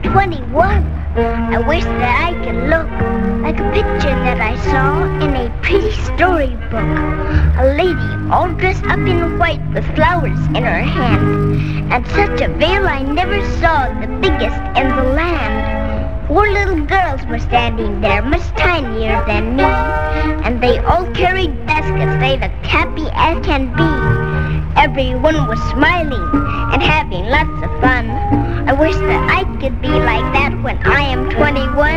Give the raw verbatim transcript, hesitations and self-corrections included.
twenty-one. I wish that I could look like a picture that I saw in a pretty storybook. A lady all dressed up in white with flowers in her hand, and such a veil I never saw, the biggest in the land. Four little girls were standing there, much tinier than me, and they all carried baskets. They looked happy as can be. Everyone was smiling and having lots of fun. I wish that I could be like that when I am twenty-one.